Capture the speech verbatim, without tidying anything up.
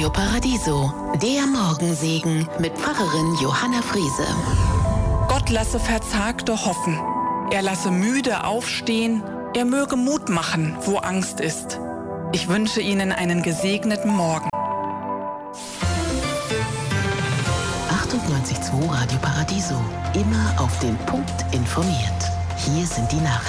Radio Paradiso, der Morgensegen mit Pfarrerin Johanna Friese. Gott lasse Verzagte hoffen. Er lasse Müde aufstehen. Er möge Mut machen, wo Angst ist. Ich wünsche Ihnen einen gesegneten Morgen. achtundneunzig Komma zwei Radio Paradiso. Immer auf den Punkt informiert. Hier sind die Nachrichten.